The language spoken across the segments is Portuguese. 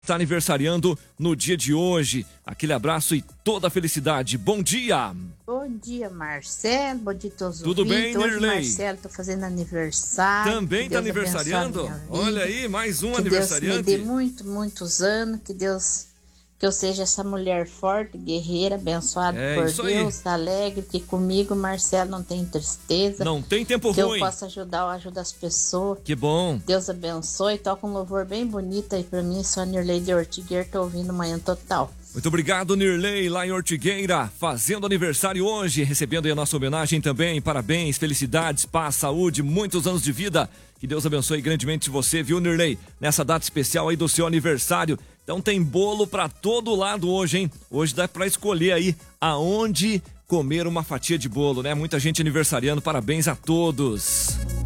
Está aniversariando no dia de hoje. Aquele abraço e toda a felicidade. Bom dia! Bom dia, Marcelo. Bom dia a todos os Tudo bem, Hoje, Nirley? Marcelo, tô fazendo aniversário. Também está aniversariando? Olha aí, mais um aniversariante. Que Deus me dê muitos anos. Que eu seja essa mulher forte, guerreira, abençoada por Deus, alegre, que comigo, Marcelo, não tem tristeza. Não tem tempo ruim. Que eu possa ajudar as pessoas. Que bom. Deus abençoe. Toca um louvor bem bonito aí pra mim. Sou a Nirley de Ortigueira, tô ouvindo Manhã Total. Muito obrigado, Nirley, lá em Ortigueira, fazendo aniversário hoje, recebendo aí a nossa homenagem também. Parabéns, felicidades, paz, saúde, muitos anos de vida. Que Deus abençoe grandemente você, viu, Nirley? Nessa data especial aí do seu aniversário. Então tem bolo pra todo lado hoje, hein? Hoje dá pra escolher aí aonde comer uma fatia de bolo, né? Muita gente aniversariando, parabéns a todos.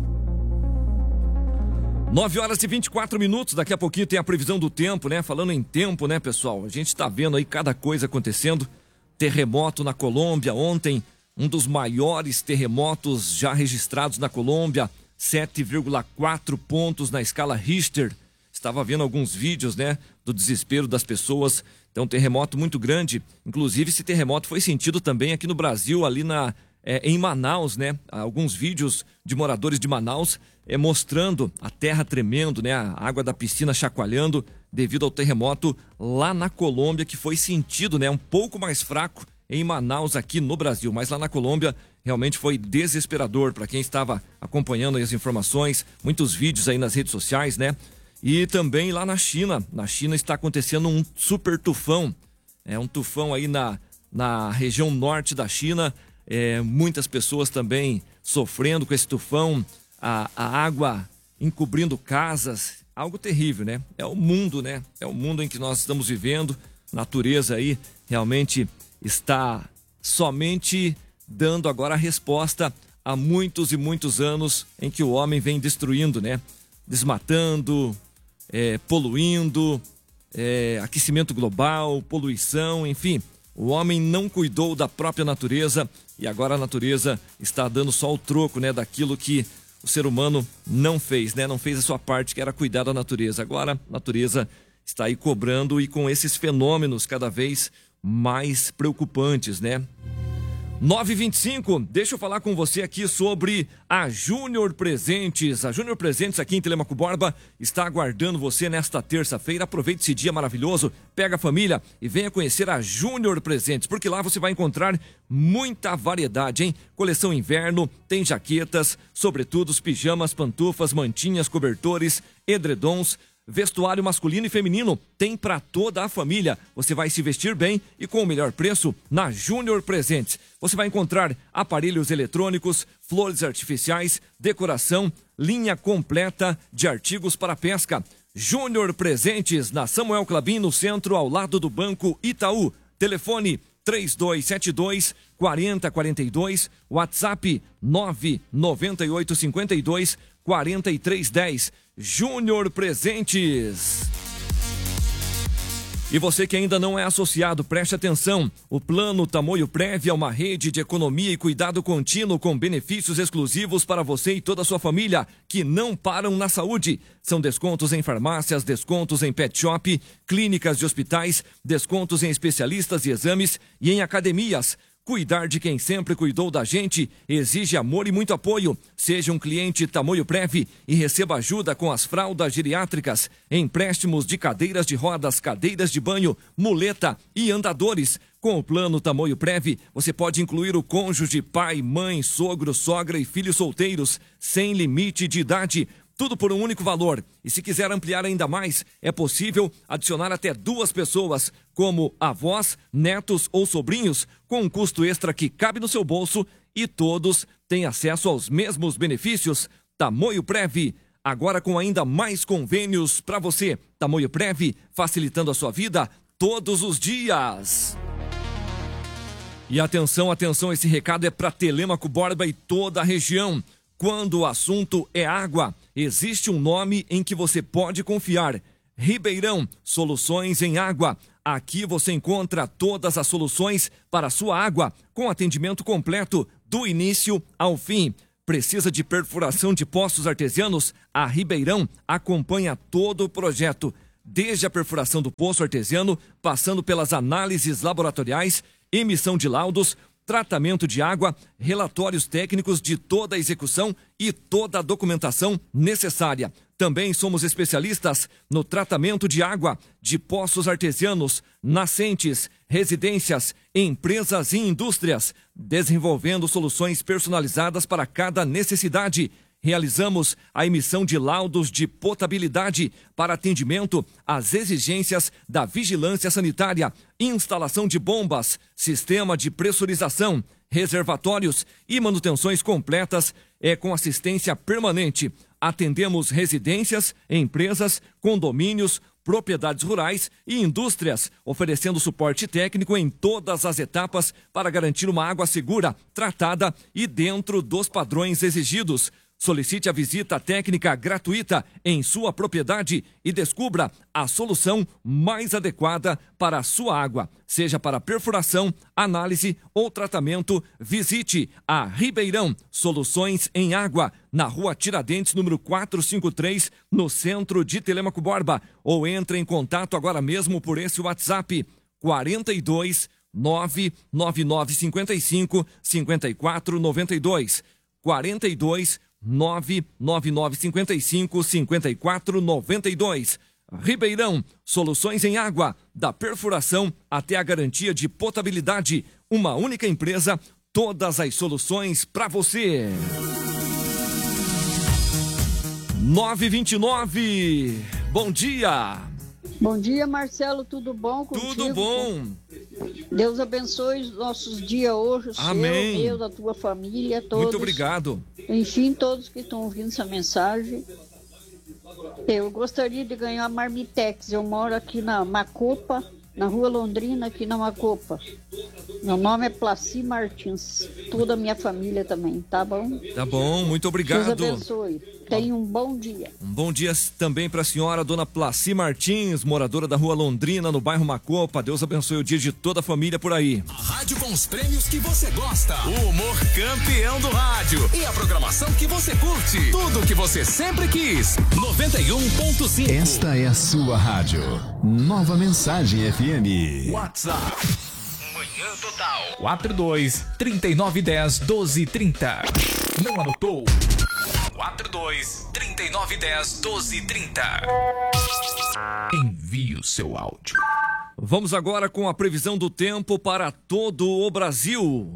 9h24, daqui a pouquinho tem a previsão do tempo, né? Falando em tempo, né, pessoal? A gente tá vendo aí cada coisa acontecendo. Terremoto na Colômbia ontem, um dos maiores terremotos já registrados na Colômbia, 7,4 pontos na escala Richter. Estava vendo alguns vídeos, né, do desespero das pessoas. Então, terremoto muito grande. Inclusive, esse terremoto foi sentido também aqui no Brasil, ali em Manaus, né? Alguns vídeos de moradores de Manaus mostrando a terra tremendo, né? A água da piscina chacoalhando devido ao terremoto lá na Colômbia, que foi sentido, né? Um pouco mais fraco em Manaus aqui no Brasil, mas lá na Colômbia realmente foi desesperador para quem estava acompanhando aí as informações, muitos vídeos aí nas redes sociais, né? E também lá na China está acontecendo um super tufão, um tufão aí na região norte da China, muitas pessoas também sofrendo com esse tufão, a água encobrindo casas, algo terrível, né? É o mundo, né? É o mundo em que nós estamos vivendo, natureza aí realmente está somente dando agora a resposta a muitos e muitos anos em que o homem vem destruindo, né? Desmatando, poluindo, aquecimento global, poluição, enfim. O homem não cuidou da própria natureza e agora a natureza está dando só o troco, né, daquilo que o ser humano não fez, né? Não fez a sua parte, que era cuidar da natureza. Agora a natureza está aí cobrando e com esses fenômenos cada vez mais preocupantes, né? 9h25, deixa eu falar com você aqui sobre a Júnior Presentes. A Júnior Presentes aqui em Telêmaco Borba está aguardando você nesta terça-feira. Aproveite esse dia maravilhoso, pega a família e venha conhecer a Júnior Presentes, porque lá você vai encontrar muita variedade, hein? Coleção inverno, tem jaquetas, sobretudos, pijamas, pantufas, mantinhas, cobertores, edredons, vestuário masculino e feminino, tem para toda a família. Você vai se vestir bem e com o melhor preço na Júnior Presentes. Você vai encontrar aparelhos eletrônicos, flores artificiais, decoração, linha completa de artigos para pesca. Júnior Presentes, na Samuel Clabin, no centro, ao lado do Banco Itaú. Telefone 3272-4042, WhatsApp 99852-4310. Júnior Presentes. E você que ainda não é associado, preste atenção. O Plano Tamoio Prev é uma rede de economia e cuidado contínuo com benefícios exclusivos para você e toda a sua família, que não param na saúde. São descontos em farmácias, descontos em pet shop, clínicas de hospitais, descontos em especialistas e exames e em academias. Cuidar de quem sempre cuidou da gente exige amor e muito apoio. Seja um cliente Tamoio Prev e receba ajuda com as fraldas geriátricas, empréstimos de cadeiras de rodas, cadeiras de banho, muleta e andadores. Com o Plano Tamoio Prev, você pode incluir o cônjuge, pai, mãe, sogro, sogra e filhos solteiros, sem limite de idade. Tudo por um único valor. E se quiser ampliar ainda mais, é possível adicionar até 2 pessoas, como avós, netos ou sobrinhos, com um custo extra que cabe no seu bolso e todos têm acesso aos mesmos benefícios. Tamoio Prev, agora com ainda mais convênios para você. Tamoio Prev, facilitando a sua vida todos os dias. E atenção, esse recado é para Telêmaco Borba e toda a região. Quando o assunto é água, existe um nome em que você pode confiar. Ribeirão, soluções em água. Aqui você encontra todas as soluções para a sua água, com atendimento completo, do início ao fim. Precisa de perfuração de poços artesianos? A Ribeirão acompanha todo o projeto. desde a perfuração do poço artesiano, passando pelas análises laboratoriais, emissão de laudos, tratamento de água, relatórios técnicos de toda a execução e toda a documentação necessária. Também somos especialistas no tratamento de água de poços artesianos, nascentes, residências, empresas e indústrias, desenvolvendo soluções personalizadas para cada necessidade. Realizamos a emissão de laudos de potabilidade para atendimento às exigências da vigilância sanitária, instalação de bombas, sistema de pressurização, reservatórios e manutenções completas com assistência permanente. Atendemos residências, empresas, condomínios, propriedades rurais e indústrias, oferecendo suporte técnico em todas as etapas para garantir uma água segura, tratada e dentro dos padrões exigidos. Solicite a visita técnica gratuita em sua propriedade e descubra a solução mais adequada para a sua água. Seja para perfuração, análise ou tratamento, visite a Ribeirão Soluções em Água, na Rua Tiradentes, número 453, no centro de Telêmaco Borba. Ou entre em contato agora mesmo por esse WhatsApp, 42 99955 5492. 42 99955 5492. Ribeirão, soluções em água, da perfuração até a garantia de potabilidade. Uma única empresa, todas as soluções para você. 9h29. Bom dia. Bom dia, Marcelo, tudo bom contigo? Tudo bom. Deus abençoe os nossos dias hoje, o Amém. seu, da tua família, todos. Muito obrigado. Enfim, todos que estão ouvindo essa mensagem. Eu gostaria de ganhar a Marmitex. Eu moro aqui na Macopa, na Rua Londrina, aqui na Macopa. Meu nome é Placi Martins. Toda a minha família também, tá bom? Tá bom, muito obrigado. Deus abençoe. Tenha um bom dia. Um bom dia também para a senhora, dona Placi Martins, moradora da Rua Londrina, no bairro Macopa. Deus abençoe o dia de toda a família por aí. A rádio com os prêmios que você gosta. O humor campeão do rádio. E a programação que você curte. Tudo o que você sempre quis. 91.5. Esta é a sua rádio. Nova Mensagem FM. WhatsApp. Manhã Total. 42-3910-1230. Não anotou? 42-3910-1230. Envie o seu áudio. Vamos agora com a previsão do tempo para todo o Brasil.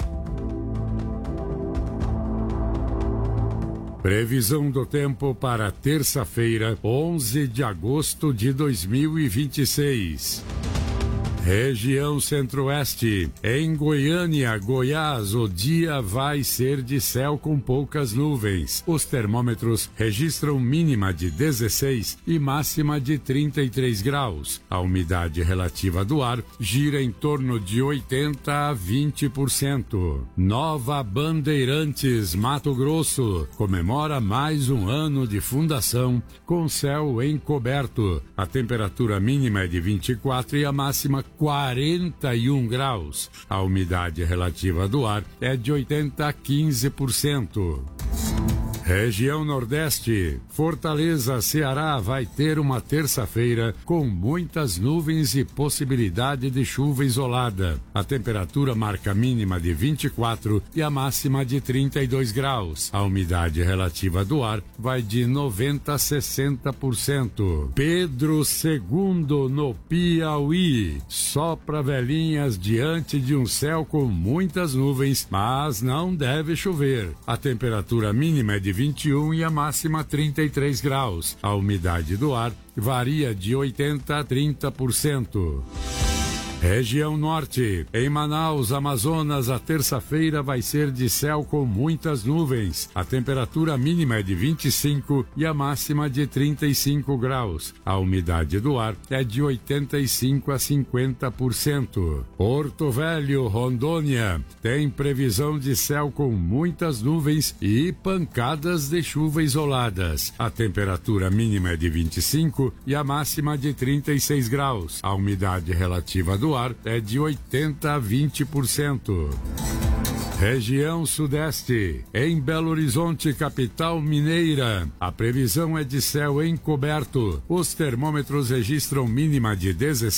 Previsão do tempo para terça-feira, 11 de agosto de 2026. Região Centro-Oeste. Em Goiânia, Goiás, o dia vai ser de céu com poucas nuvens. Os termômetros registram mínima de 16 e máxima de 33 graus. A umidade relativa do ar gira em torno de 80% a 20%. Nova Bandeirantes, Mato Grosso, comemora mais um ano de fundação com céu encoberto. A temperatura mínima é de 24 e a máxima 41 graus. A umidade relativa do ar é de 80% a 15%. Região Nordeste. Fortaleza, Ceará vai ter uma terça-feira com muitas nuvens e possibilidade de chuva isolada. A temperatura marca mínima de 24 e a máxima de 32 graus. A umidade relativa do ar vai de 90% a 60%. Pedro II, no Piauí. Sopra velhinhas diante de um céu com muitas nuvens, mas não deve chover. A temperatura mínima é de 21 e a máxima 33 graus. A umidade do ar varia de 80% a 30%. Região Norte. Em Manaus, Amazonas, a terça-feira vai ser de céu com muitas nuvens. A temperatura mínima é de 25 e a máxima de 35 graus. A umidade do ar é de 85% a 50%. Porto Velho, Rondônia, tem previsão de céu com muitas nuvens e pancadas de chuva isoladas. A temperatura mínima é de 25 e a máxima de 36 graus. A umidade relativa do ar é de 80% a 20%. Região Sudeste, em Belo Horizonte, capital mineira, a previsão é de céu encoberto. Os termômetros registram mínima de 17